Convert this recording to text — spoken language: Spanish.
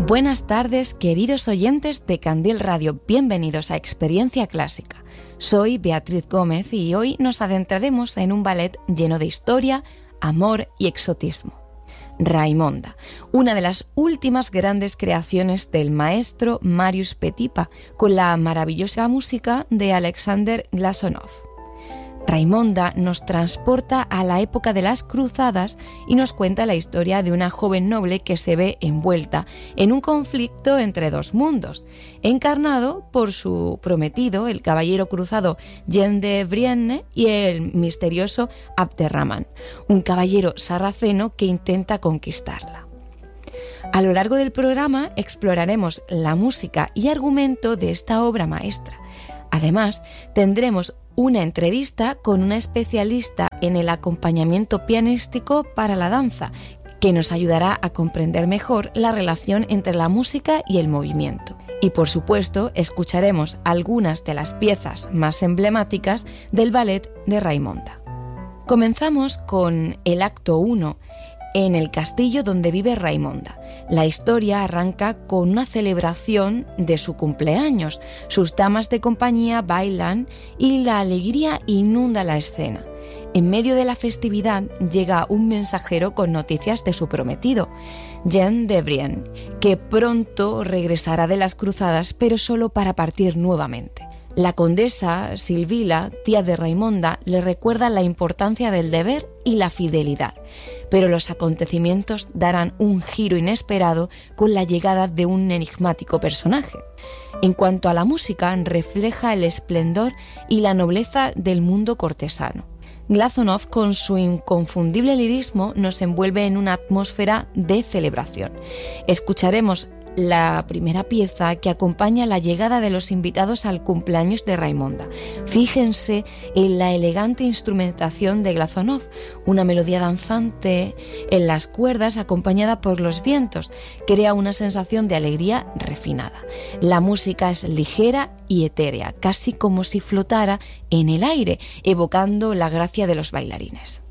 Buenas tardes, queridos oyentes de Candil Radio. Bienvenidos a Experiencia Clásica. Soy Beatriz Gómez y hoy nos adentraremos en un ballet lleno de historia, amor y exotismo. Raimonda, una de las últimas grandes creaciones del maestro Mariusz Petipa, con la maravillosa música de Alexander Glazunov. Raimonda nos transporta a la época de las cruzadas y nos cuenta la historia de una joven noble que se ve envuelta en un conflicto entre dos mundos, encarnado por su prometido, el caballero cruzado Jean de Brienne, y el misterioso Abderrahman, un caballero sarraceno que intenta conquistarla. A lo largo del programa exploraremos la música y argumento de esta obra maestra. Además, tendremos una entrevista con una especialista en el acompañamiento pianístico para la danza, que nos ayudará a comprender mejor la relación entre la música y el movimiento. Y por supuesto, escucharemos algunas de las piezas más emblemáticas del ballet de Raimonda. Comenzamos con el acto 1, en el castillo donde vive Raimonda. La historia arranca con una celebración de su cumpleaños. Sus damas de compañía bailan y la alegría inunda la escena. En medio de la festividad llega un mensajero con noticias de su prometido, Jean de Brienne, que pronto regresará de las cruzadas, pero solo para partir nuevamente. La condesa Silvila, tía de Raimonda, le recuerda la importancia del deber y la fidelidad, pero los acontecimientos darán un giro inesperado con la llegada de un enigmático personaje. En cuanto a la música, refleja el esplendor y la nobleza del mundo cortesano. Glazunov, con su inconfundible lirismo, nos envuelve en una atmósfera de celebración. Escucharemos la primera pieza que acompaña la llegada de los invitados al cumpleaños de Raimonda. Fíjense en la elegante instrumentación de Glazunov, una melodía danzante en las cuerdas acompañada por los vientos, crea una sensación de alegría refinada. La música es ligera y etérea, casi como si flotara en el aire, evocando la gracia de los bailarines.